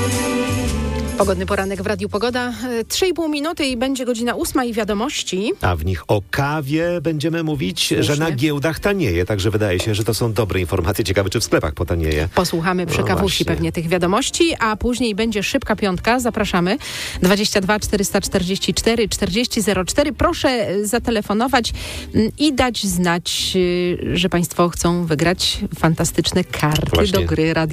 Pogodny poranek w Radiu Pogoda. 3,5 minuty i będzie godzina 8 i wiadomości. A w nich o kawie będziemy mówić, Słusznie. że na giełdach tanieje, także wydaje się, że to są dobre informacje. Ciekawe, czy w sklepach potanieje. Posłuchamy przy kawusi właśnie. pewnie tych wiadomości, a później będzie szybka piątka. Zapraszamy. 22 444 40 04. Proszę zatelefonować i dać znać, że Państwo chcą wygrać fantastyczne karty Właśnie. do gry Radio